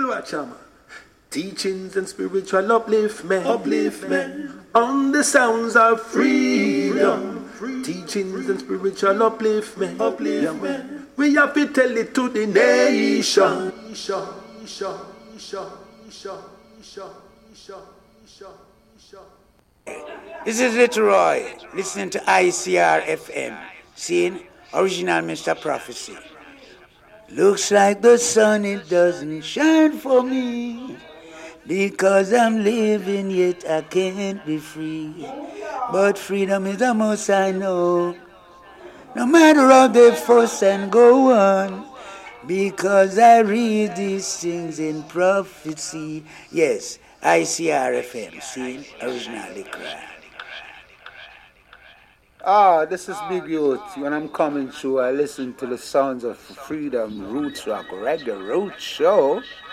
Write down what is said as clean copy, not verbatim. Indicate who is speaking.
Speaker 1: watch out, man. Teachings and spiritual upliftment, on the sounds of freedom. Teachings and spiritual upliftment. We have to tell it to the nation.
Speaker 2: This is Little Roy, listening to ICR FM, seeing original Mr. Prophecy. Looks like the sun, it doesn't shine for me, because I'm living yet I can't be free. But freedom is the most I know, no matter how they fuss and go on, because I read these things in prophecy. Yes, ICR FM, seeing original cry.
Speaker 3: This is Big Youth. When I'm coming through, I listen to the sounds of freedom, roots rock, reggae, road show.